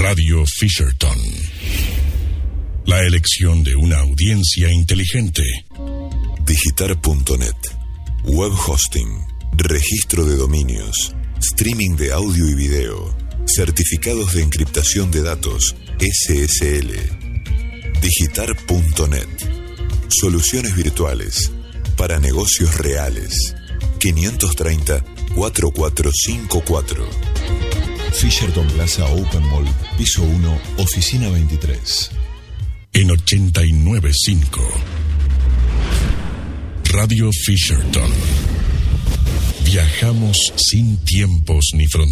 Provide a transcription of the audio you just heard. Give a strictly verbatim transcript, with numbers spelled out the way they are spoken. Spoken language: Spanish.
Radio Fisherton. La elección de una audiencia inteligente. Digitar punto net. Web hosting. Registro de dominios. Streaming de audio y video. Certificados de encriptación de datos. S S L. Digitar punto net. Soluciones virtuales para negocios reales. quinientos treinta, cuarenta y cuatro cincuenta y cuatro. Fisherton Plaza Open Mall, piso uno, oficina veintitrés. En ochenta y nueve punto cinco. Radio Fisherton. Viajamos sin tiempos ni fronteras.